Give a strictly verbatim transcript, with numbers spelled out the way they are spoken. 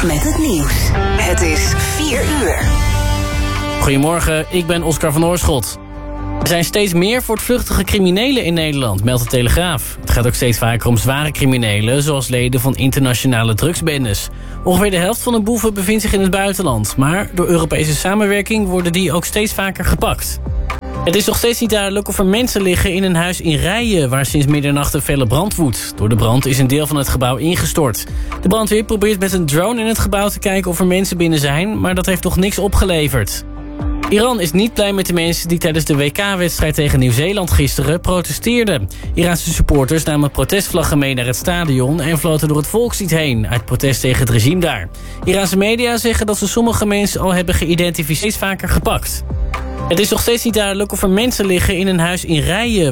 met het nieuws. Het is vier uur. Goedemorgen, ik ben Oscar van Oorschot. Er zijn steeds meer voortvluchtige criminelen in Nederland, meldt de Telegraaf. Het gaat ook steeds vaker om zware criminelen, zoals leden van internationale drugsbendes. Ongeveer de helft van de boeven bevindt zich in het buitenland. Maar door Europese samenwerking worden die ook steeds vaker gepakt. Het is nog steeds niet duidelijk of er mensen liggen in een huis in Rijen, waar sinds middernacht een felle brand woedt. Door de brand is een deel van het gebouw ingestort. De brandweer probeert met een drone in het gebouw te kijken of er mensen binnen zijn, maar dat heeft nog niks opgeleverd. Iran is niet blij met de mensen die tijdens de W K-wedstrijd tegen Nieuw-Zeeland gisteren protesteerden. Iraanse supporters namen protestvlaggen mee naar het stadion en floten door het volkslied heen, uit protest tegen het regime daar. Iraanse media zeggen dat ze sommige mensen al hebben geïdentificeerd, vaker gepakt. Het is nog steeds niet duidelijk of er mensen liggen in een huis in Rijen,